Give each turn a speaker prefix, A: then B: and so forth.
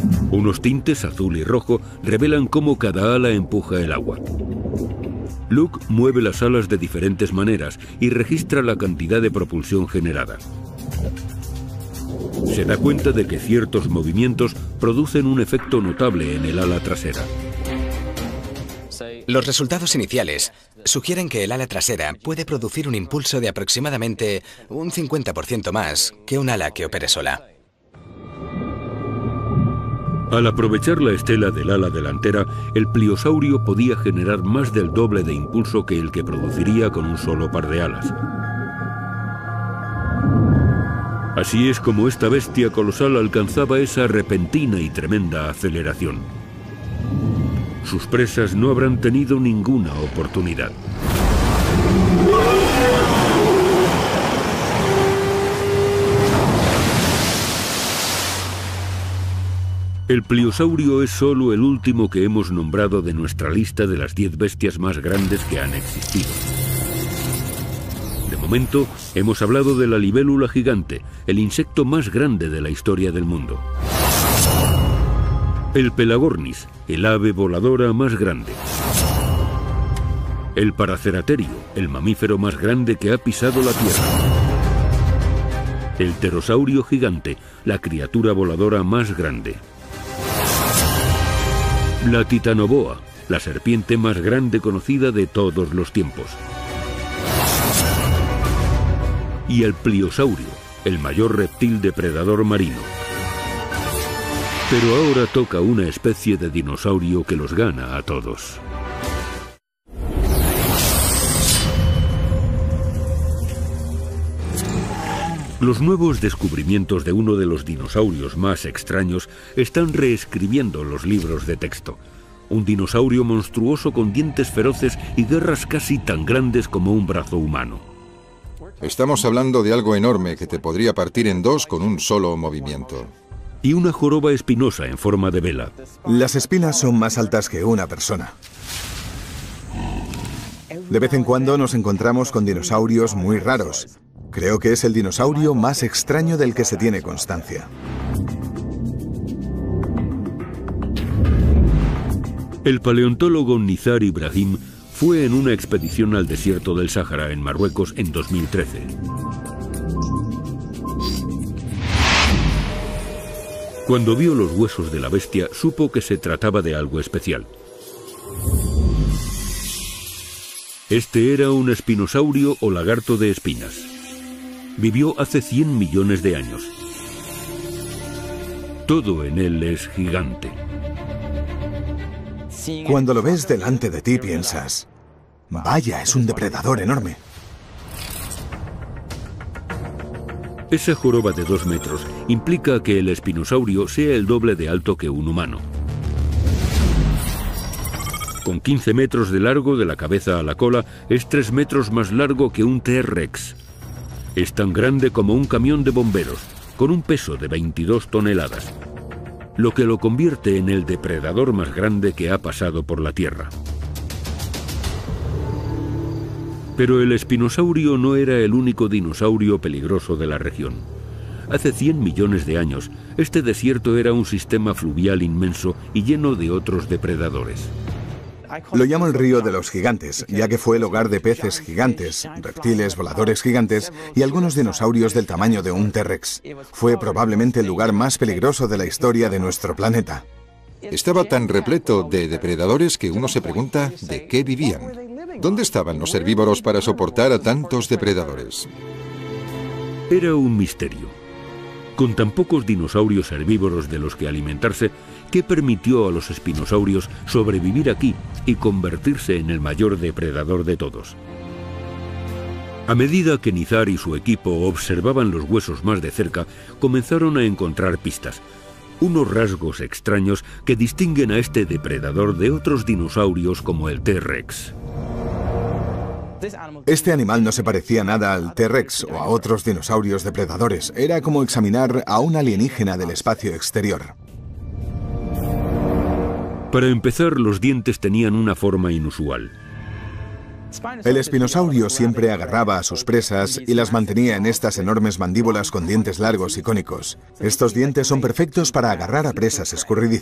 A: Unos tintes azul y rojo revelan cómo cada ala empuja el agua. Luke mueve las alas de diferentes maneras y registra la cantidad de propulsión generada. Se da cuenta de que ciertos movimientos producen un efecto notable en el ala trasera.
B: Los resultados iniciales sugieren que el ala trasera puede producir un impulso de aproximadamente un 50% más que un ala que opere sola.
A: Al aprovechar la estela del ala delantera, el pliosaurio podía generar más del doble de impulso que el que produciría con un solo par de alas. Así es como esta bestia colosal alcanzaba esa repentina y tremenda aceleración. Sus presas no habrán tenido ninguna oportunidad. El pliosaurio es solo el último que hemos nombrado de nuestra lista de las 10 bestias más grandes que han existido. De momento, hemos hablado de la libélula gigante, el insecto más grande de la historia del mundo. El pelagornis, el ave voladora más grande. El paraceraterio, el mamífero más grande que ha pisado la Tierra. El pterosaurio gigante, la criatura voladora más grande. La titanoboa, la serpiente más grande conocida de todos los tiempos. Y el pliosaurio, el mayor reptil depredador marino. Pero ahora toca una especie de dinosaurio que los gana a todos. Los nuevos descubrimientos de uno de los dinosaurios más extraños están reescribiendo los libros de texto. Un dinosaurio monstruoso con dientes feroces y garras casi tan grandes como un brazo humano.
C: Estamos hablando de algo enorme que te podría partir en dos con un solo movimiento.
A: Y una joroba espinosa en forma de vela.
D: Las espinas son más altas que una persona. De vez en cuando nos encontramos con dinosaurios muy raros. Creo que es el dinosaurio más extraño del que se tiene constancia.
A: El paleontólogo Nizar Ibrahim fue en una expedición al desierto del Sáhara, en Marruecos, en 2013. Cuando vio los huesos de la bestia, supo que se trataba de algo especial. Este era un espinosaurio o lagarto de espinas. Vivió hace 100 millones de años. Todo en él es gigante.
D: Cuando lo ves delante de ti piensas, vaya, es un depredador enorme.
A: Esa joroba de 2 metros implica que el espinosaurio sea el doble de alto que un humano. Con 15 metros de largo de la cabeza a la cola, es 3 metros más largo que un T-Rex. Es tan grande como un camión de bomberos, con un peso de 22 toneladas, lo que lo convierte en el depredador más grande que ha pasado por la Tierra. Pero el espinosaurio no era el único dinosaurio peligroso de la región. Hace 100 millones de años, este desierto era un sistema fluvial inmenso y lleno de otros depredadores.
D: Lo llamo el río de los gigantes, ya que fue el hogar de peces gigantes, reptiles voladores gigantes y algunos dinosaurios del tamaño de un T-Rex. Fue probablemente el lugar más peligroso de la historia de nuestro planeta.
C: Estaba tan repleto de depredadores que uno se pregunta de qué vivían. ¿Dónde estaban los herbívoros para soportar a tantos depredadores?
A: Era un misterio. Con tan pocos dinosaurios herbívoros de los que alimentarse, ¿qué permitió a los espinosaurios sobrevivir aquí y convertirse en el mayor depredador de todos? A medida que Nizar y su equipo observaban los huesos más de cerca, comenzaron a encontrar pistas, unos rasgos extraños que distinguen a este depredador de otros dinosaurios como el T-Rex.
D: Este animal no se parecía nada al T-Rex o a otros dinosaurios depredadores. Era como examinar a un alienígena del espacio exterior.
A: Para empezar, los dientes tenían una forma inusual.
D: El espinosaurio siempre agarraba a sus presas y las mantenía en estas enormes mandíbulas con dientes largos y cónicos. Estos dientes son perfectos para agarrar a presas escurridizas.